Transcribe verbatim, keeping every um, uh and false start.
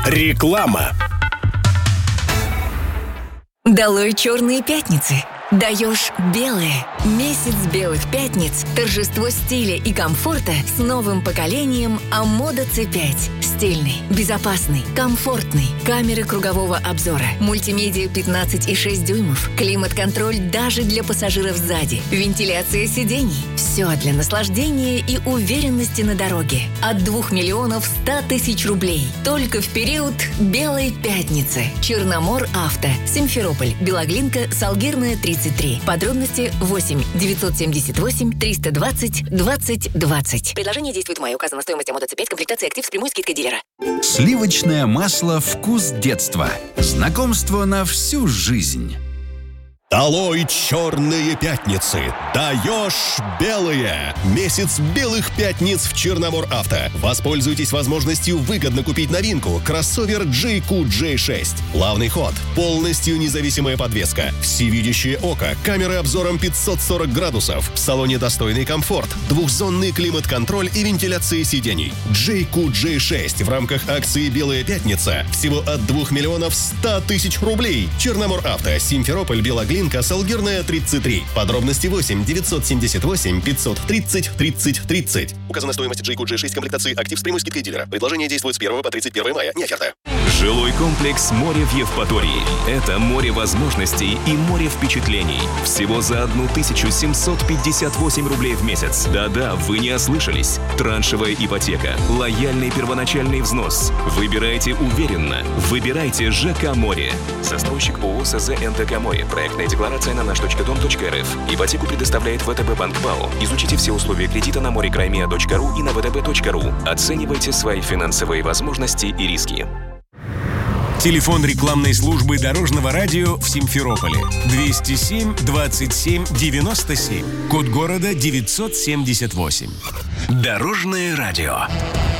Реклама. Долой черные пятницы. Даешь белые. Месяц белых пятниц. Торжество стиля и комфорта с новым поколением Амода си пять. Стильный, безопасный, комфортный. Камеры кругового обзора. Мультимедиа пятнадцать и шесть дюймов. Климат-контроль даже для пассажиров сзади. Вентиляция сидений. Все для наслаждения и уверенности на дороге. От двух миллионов ста тысяч рублей. Только в период Белой пятницы. Черномор Авто. Симферополь. Белоглинка. Салгирная, тридцать три. Подробности восемь девятьсот семьдесят восемь триста двадцать двадцать двадцать. Предложение действует в мае. Указана стоимость Амода си пять. Комплектация актив с прямой скидкой дилера. Сливочное масло «Вкус детства». Знакомство на всю жизнь. Долой черные пятницы. Даешь белые. Месяц белых пятниц в Черномор Авто. Воспользуйтесь возможностью выгодно купить новинку кроссовер джей кью джей шесть. Плавный ход, полностью независимая подвеска, всевидящее око, камеры обзором пятьсот сорок градусов, в салоне достойный комфорт, двухзонный климат-контроль и вентиляция сидений. джей кью джей шесть в рамках акции «Белая пятница» всего от двух миллионов ста тысяч рублей. Черномор Авто, Симферополь, Белоглинка, Салгирная, тридцать три. Подробности восемь девятьсот семьдесят восемь пятьсот тридцать тридцать тридцать. Указана стоимость джей кью джей шесть комплектации актив с прямой скидкой дилера. Предложение действует с первого по тридцать первое мая. Не оферта. Жилой комплекс «Море» в Евпатории. Это море возможностей и море впечатлений. Всего за тысячу семьсот пятьдесят восемь рублей в месяц. Да-да, вы не ослышались. Траншевая ипотека, лояльный первоначальный взнос. Выбирайте уверенно. Выбирайте ЖК «Море». Застройщик ООО СЗ НТК «Море». Проектная декларация на наш точка дом точка эр эф. Ипотеку предоставляет ВТБ Банк БАО. Изучите все условия кредита на море-краймия точка ру и на вэ тэ бэ точка ру. Оценивайте свои финансовые возможности и риски. Телефон рекламной службы Дорожного радио в Симферополе. двести семь двадцать семь девяносто семь. Код города девятьсот семьдесят восемь. Дорожное радио.